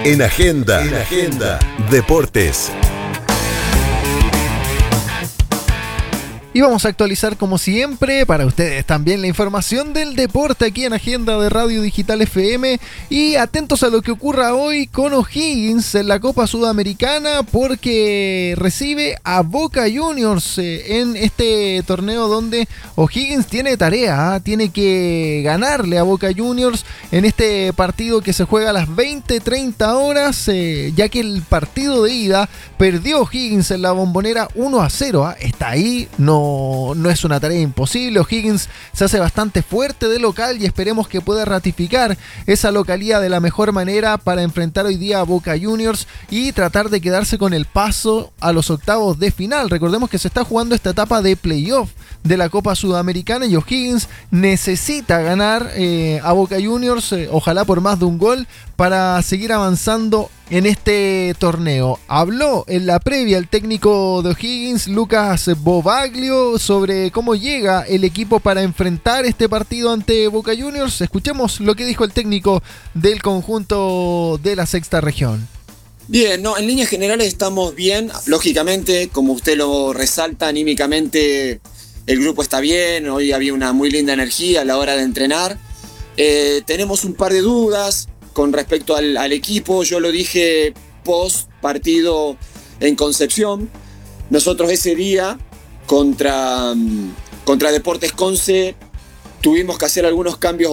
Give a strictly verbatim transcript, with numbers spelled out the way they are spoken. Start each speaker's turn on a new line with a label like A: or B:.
A: En Agenda, en Agenda, Deportes.
B: Y vamos a actualizar como siempre para ustedes también la información del deporte aquí en Agenda de Radio Digital F M, y atentos a lo que ocurra hoy con O'Higgins en la Copa Sudamericana, porque recibe a Boca Juniors eh, en este torneo donde O'Higgins tiene tarea, ¿eh? Tiene que ganarle a Boca Juniors en este partido que se juega a las veinte treinta horas, eh, ya que el partido de ida perdió O'Higgins en la Bombonera uno a cero. ¿eh? Está ahí, no No es una tarea imposible. O'Higgins se hace bastante fuerte de local y esperemos que pueda ratificar esa localía de la mejor manera para enfrentar hoy día a Boca Juniors y tratar de quedarse con el paso a los octavos de final. Recordemos que se está jugando esta etapa de playoff de la Copa Sudamericana y O'Higgins necesita ganar eh, a Boca Juniors, eh, ojalá por más de un gol, para seguir avanzando en este torneo. Habló en la previa el técnico de O'Higgins, Lucas Bobaglio, sobre cómo llega el equipo para enfrentar este partido ante Boca Juniors. Escuchemos lo que dijo el técnico del conjunto de la sexta región.
C: Bien, no, en líneas generales estamos bien. Lógicamente, como usted lo resalta, anímicamente el grupo está bien. Hoy había una muy linda energía a la hora de entrenar. Eh, tenemos un par de dudas con respecto al, al equipo. Yo lo dije post partido en Concepción. Nosotros ese día contra, contra Deportes Conce tuvimos que hacer algunos cambios